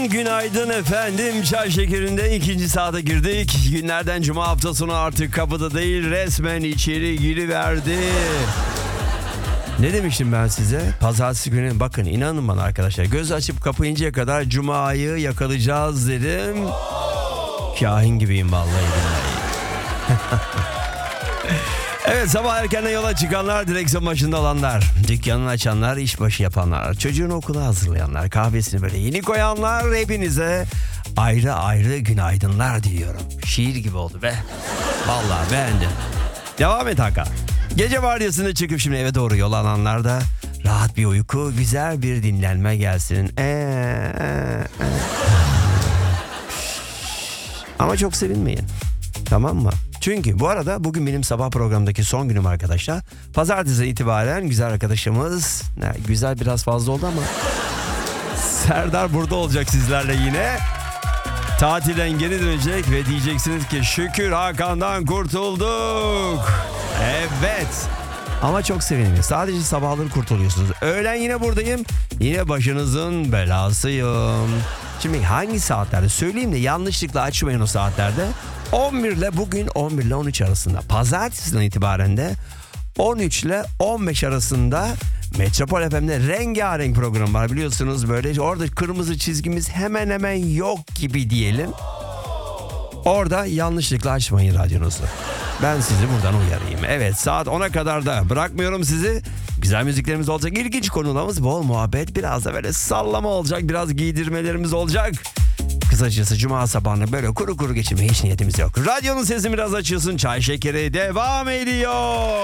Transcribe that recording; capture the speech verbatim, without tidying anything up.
Günaydın, günaydın efendim. Çay şekerinde ikinci saate girdik. Günlerden cuma, hafta sonu artık kapıda değil, resmen içeri giriverdi. Ne demiştim ben size? Pazartesi günü, bakın inanın bana arkadaşlar, göz açıp kapayıncaya kadar cumayı yakalayacağız dedim. Kahin gibiyim vallahi billahi. Evet, sabah erkenden yola çıkanlar, direksiyon başında olanlar, dükkanını açanlar, işbaşı yapanlar, çocuğunu okula hazırlayanlar, kahvesini böyle yeni koyanlar, hepinize ayrı ayrı günaydınlar diliyorum. Şiir gibi oldu be. Vallahi beğendim. Devam et Hakan. Gece vardiyasında çıkıp şimdi eve doğru yol alanlar da rahat bir uyku, güzel bir dinlenme gelsin. Ee, ee, ee. Ama çok sevinmeyin. Tamam mı? Çünkü bu arada bugün benim sabah programdaki son günüm arkadaşlar. Pazartesi itibaren güzel arkadaşımız, ne, güzel biraz fazla oldu ama Serdar burada olacak sizlerle yine. Tatilden geri dönecek ve diyeceksiniz ki şükür Hakan'dan kurtulduk. Evet. Ama çok sevinirim. Sadece sabahları kurtuluyorsunuz. Öğlen yine buradayım. Yine başınızın belasıyım. Şimdi hangi saatlerde söyleyeyim de yanlışlıkla açmayın o saatlerde. on bir ile bugün on bir ile on üç arasında. Pazartesinden itibaren de on üç ile on beş arasında Metropol F M'de rengarenk program var biliyorsunuz, böyle orada kırmızı çizgimiz hemen hemen yok gibi diyelim. Orada yanlışlıkla açmayın radyonuzu. Ben sizi buradan uyarayım. Evet, saat ona kadar da bırakmıyorum sizi. Güzel müziklerimiz olacak, ilginç konularımız, bol muhabbet, biraz da böyle sallama olacak, biraz giydirmelerimiz olacak. Kısacası cuma sabahını böyle kuru kuru geçirmeye hiç niyetimiz yok. Radyonun sesini biraz açıyorsun, çay şekeri devam ediyor.